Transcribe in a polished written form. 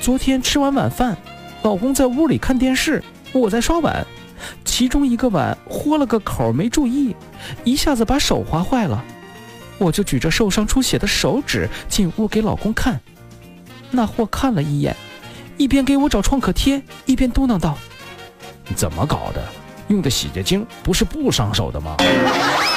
昨天吃完晚饭，老公在屋里看电视，我在刷碗，其中一个碗豁了个口，没注意，一下子把手划坏了。我就举着受伤出血的手指进屋给老公看，那货看了一眼，一边给我找创可贴，一边嘟囔道：“ 怎么搞的？用的洗洁精不是不伤手的吗？”